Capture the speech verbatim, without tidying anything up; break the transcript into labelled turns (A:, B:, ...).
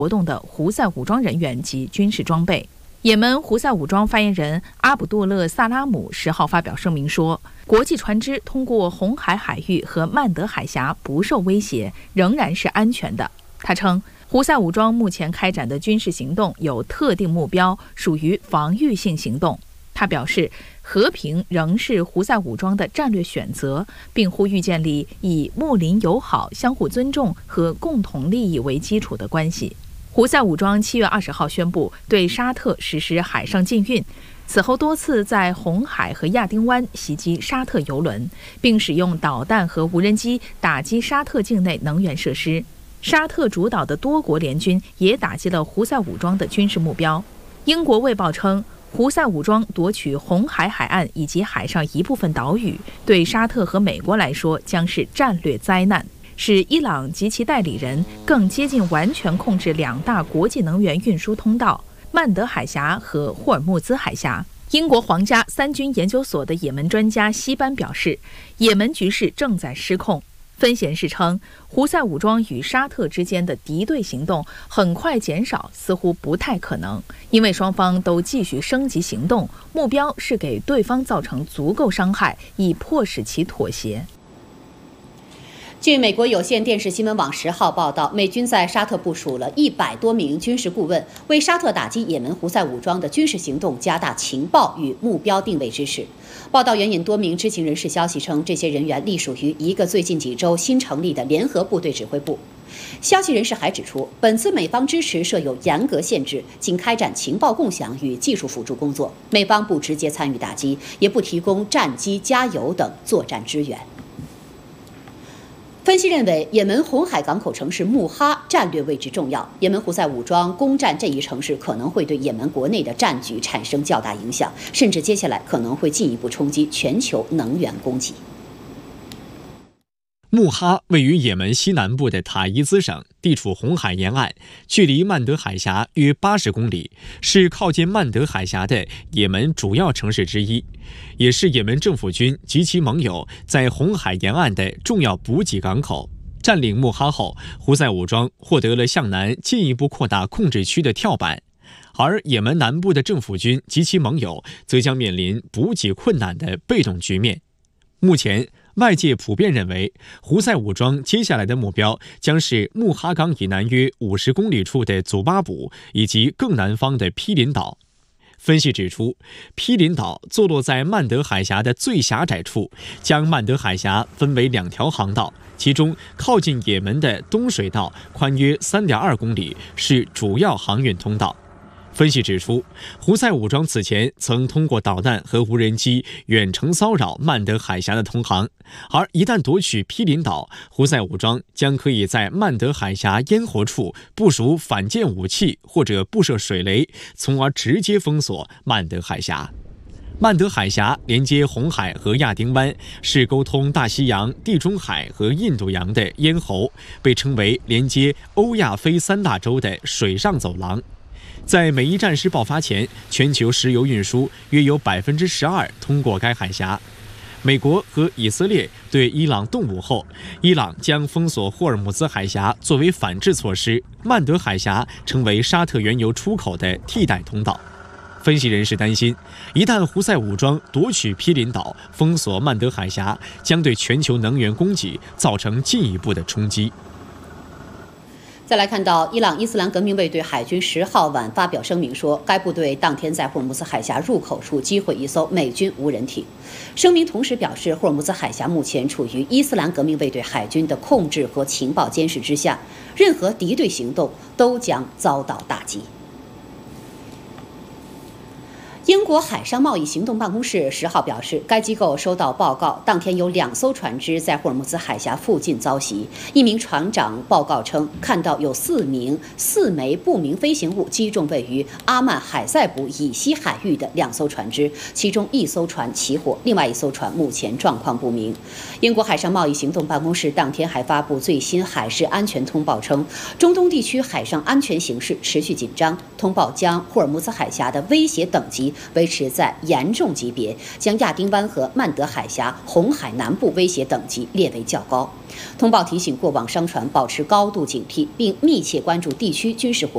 A: 活动的胡塞武装人员及军事装备。也门胡塞武装发言人阿卜杜勒·萨拉姆十号发表声明说，国际船只通过红海海域和曼德海峡不受威胁，仍然是安全的。他称，胡塞武装目前开展的军事行动有特定目标，属于防御性行动。他表示，和平仍是胡塞武装的战略选择，并呼吁建立以睦邻友好、相互尊重和共同利益为基础的关系。胡塞武装七月二十号宣布对沙特实施海上禁运，此后多次在红海和亚丁湾袭击沙特油轮，并使用导弹和无人机打击沙特境内能源设施。沙特主导的多国联军也打击了胡塞武装的军事目标。英国卫报称，胡塞武装夺取红海海岸以及海上一部分岛屿，对沙特和美国来说将是战略灾难，使伊朗及其代理人更接近完全控制两大国际能源运输通道——曼德海峡和霍尔木兹海峡。英国皇家三军研究所的也门专家西班表示，也门局势正在失控。分析人士称，胡塞武装与沙特之间的敌对行动很快减少，似乎不太可能，因为双方都继续升级行动，目标是给对方造成足够伤害，以迫使其妥协。
B: 据美国有线电视新闻网十号报道，美军在沙特部署了一百多名军事顾问，为沙特打击也门胡塞武装的军事行动加大情报与目标定位支持。报道援引多名知情人士消息称，这些人员隶属于一个最近几周新成立的联合部队指挥部。消息人士还指出，本次美方支持设有严格限制，仅开展情报共享与技术辅助工作，美方不直接参与打击，也不提供战机、加油等作战支援。分析认为，也门红海港口城市穆哈战略位置重要，也门胡塞武装攻占这一城市可能会对也门国内的战局产生较大影响，甚至接下来可能会进一步冲击全球能源供给。
C: 穆哈位于也门西南部的塔伊兹省，地处红海沿岸，距离曼德海峡约八十公里，是靠近曼德海峡的也门主要城市之一，也是也门政府军及其盟友在红海沿岸的重要补给港口。占领穆哈后，胡塞武装获得了向南进一步扩大控制区的跳板，而也门南部的政府军及其盟友则将面临补给困难的被动局面。目前，外界普遍认为，胡塞武装接下来的目标将是穆哈港以南约五十公里处的祖巴卜以及更南方的毗邻岛。分析指出，毗邻岛坐落在曼德海峡的最狭窄处，将曼德海峡分为两条航道，其中靠近也门的东水道宽约 三点二公里，是主要航运通道。分析指出，胡塞武装此前曾通过导弹和无人机远程骚扰曼德海峡的通航，而一旦夺取毗邻岛，胡塞武装将可以在曼德海峡咽喉处部署反舰武器或者布设水雷，从而直接封锁曼德海峡。曼德海峡连接红海和亚丁湾，是沟通大西洋、地中海和印度洋的咽喉，被称为连接欧亚非三大洲的水上走廊。在美伊战事爆发前，全球石油运输约有 百分之十二 通过该海峡。美国和以色列对伊朗动武后，伊朗将封锁霍尔木兹海峡作为反制措施，曼德海峡成为沙特原油出口的替代通道。分析人士担心，一旦胡塞武装夺取毗邻岛，封锁曼德海峡，将对全球能源供给造成进一步的冲击。
B: 再来看到，伊朗伊斯兰革命卫队海军十号晚发表声明说，该部队当天在霍尔木兹海峡入口处击毁一艘美军无人艇。声明同时表示，霍尔木兹海峡目前处于伊斯兰革命卫队海军的控制和情报监视之下，任何敌对行动都将遭到打击。英国海上贸易行动办公室十号表示，该机构收到报告，当天有两艘船只在霍尔木兹海峡附近遭袭。一名船长报告称，看到有四名四枚不明飞行物击中位于阿曼海塞卜以西海域的两艘船只，其中一艘船起火，另外一艘船目前状况不明。英国海上贸易行动办公室当天还发布最新海事安全通报称，中东地区海上安全形势持续紧张，通报将霍尔木兹海峡的威胁等级维持在严重级别，将亚丁湾和曼德海峡、红海南部威胁等级列为较高。通报提醒过往商船保持高度警惕，并密切关注地区军事活动。